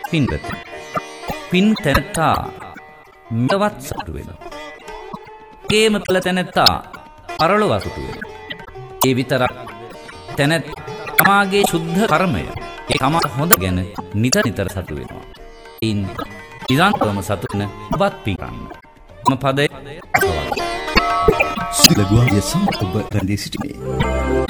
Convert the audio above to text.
පින්වත පින් තැනත්තා මෙලවත් සතුටු වෙනවා. ඒම කළ තැනත්තා පරලොව සතුටු වෙනවා. ඒ විතරක් තමාගේ ශුද්ධ කර්මය ඒ තමා හොඳ ගැන නිතර සතුටු වෙනවා. ඉන් නිරන්තරම සතුටු වෙන ඔබත් පින් කරන්න. මම පදයේ සිලගුවාගේ සමග ඔබ රැඳී සිටිනේ.